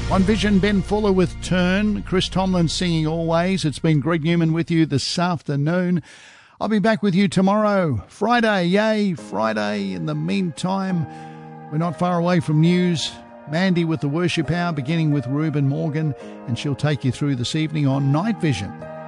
On Vision, Ben Fuller with Turn, Chris Tomlin singing Always. It's been Greg Newman with you this afternoon. I'll be back with you tomorrow, Friday. Yay, Friday. In the meantime, we're not far away from news. Mandy with the Worship Hour, beginning with Reuben Morgan, and she'll take you through this evening on Night Vision.